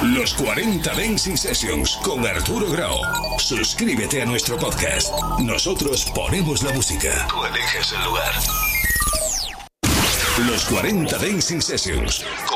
Los 40 Dancing Sessions con Arturo Grau. Suscríbete a nuestro podcast. Nosotros ponemos la música. Tú eliges el lugar. Los 40 Dancing Sessions con